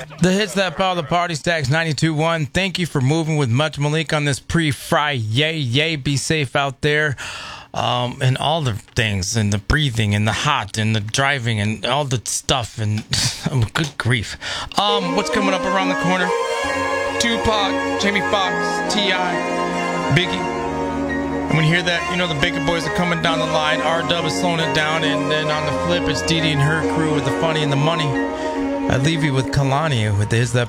The hits that follow the Party Stacks 92.1. Thank you for moving with Much Malik on this pre-Friday. Yay, be safe out there. And all the things, and the breathing, and the hot, and the driving, and all the stuff, and good grief. What's coming up around the corner? Tupac, Jamie Foxx, T.I., Biggie. And when you hear that, you know the bigger boys are coming down the line. R-Dub is slowing it down, and then on the flip, it's Dee Dee and her crew with the funny and the money. I leave you with Kalani with the Is That